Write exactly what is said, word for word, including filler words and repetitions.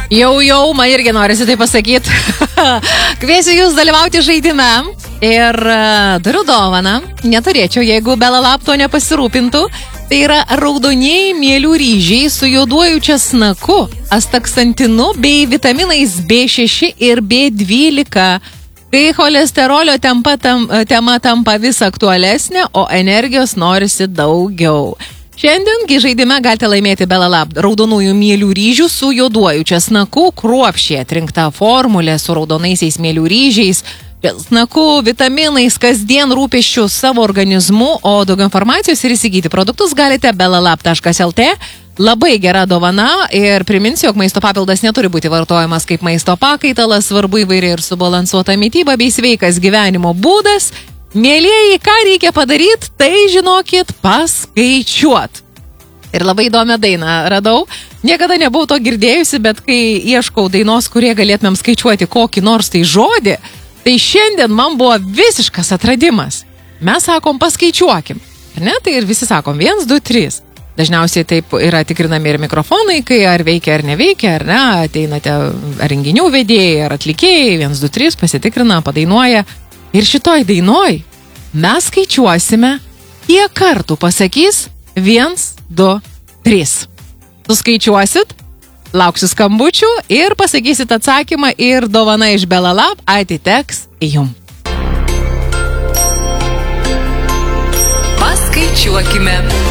Jau, jau, man irgi norisi tai pasakyti. Kviesiu jūs dalyvauti žaidime ir uh, turiu dovaną. Neturėčiau, jeigu Belalab to nepasirūpintų. Tai yra raudonieji mielių ryžiai su juoduoju česnaku, astaksantinu bei vitaminais B šeši ir B dvylika. Kai cholesterolio tempa, tam, tema tampa vis aktualesnė, o energijos norisi daugiau. Šiandiengi žaidime galite laimėti Belalab raudonųjų mielių ryžių su juoduoju česnaku, kruopščiai atrinkta formulė su raudonaisiais mielių ryžiais, česnaku, vitaminais, kasdien rūpesčių savo organizmu, o daugiau informacijos ir įsigyti produktus galite belalab taškas lt. Labai gera dovana ir priminsiu, jog maisto papildas neturi būti vartojamas kaip maisto pakaitalas, svarbu įvairi ir subalansuota mityba bei sveikas gyvenimo būdas. Mėlieji, ką reikia padaryti, tai žinokit, paskaičiuot. Ir labai įdomią dainą radau. Niekada nebuvau to girdėjusi, bet kai ieškau dainos, kurie galėtumėm skaičiuoti kokį nors tai žodį, tai šiandien man buvo visiškas atradimas. Mes sakom, paskaičiuokim. Ar ne? Tai ir visi sakom, viens, du, trys. Dažniausiai taip yra tikrinami ir mikrofonai, kai ar veikia ar neveikia, ar ne, ateinate ar renginių vedėjai, ar atlikėjai, viens, du, trys, pasitikrina, padainuoja. Ir šitoj dainoj mes skaičiuosime, kiek kartų pasakys viens, du, trys. Suskaičiuosit, lauksiu skambučių ir pasakysit atsakymą ir dovana iš Belalab atiteks jum. Paskaičiuokime.